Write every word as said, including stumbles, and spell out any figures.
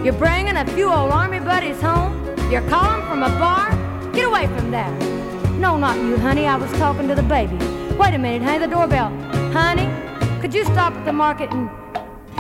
You're bringing a few old army buddies home? You're calling from a bar? Get away from there. No, not you, honey. I was talking to the baby. Wait a minute, honey. The doorbell. Honey, could you stop at the market and